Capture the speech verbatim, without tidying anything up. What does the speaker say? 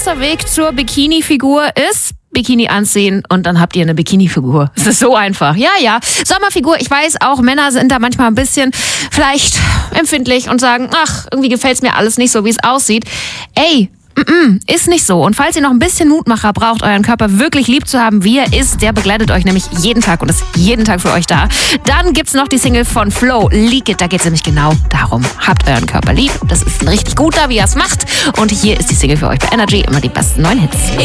Erster Weg zur Bikini-Figur ist Bikini anziehen und dann habt ihr eine Bikini-Figur. Es ist so einfach. Ja, ja. Sommerfigur, ich weiß auch, Männer sind da manchmal ein bisschen vielleicht empfindlich und sagen, ach, irgendwie gefällt's mir alles nicht so, wie es aussieht. Ey, Mm-mm, ist nicht so. Und falls ihr noch ein bisschen Mutmacher braucht, euren Körper wirklich lieb zu haben, wie er ist, der begleitet euch nämlich jeden Tag und ist jeden Tag für euch da. Dann gibt's noch die Single von Flo, Leak It. Da geht's nämlich genau darum. Habt euren Körper lieb. Das ist ein richtig guter, wie er es macht. Und hier ist die Single für euch bei Energy. Immer die besten neuen Hits.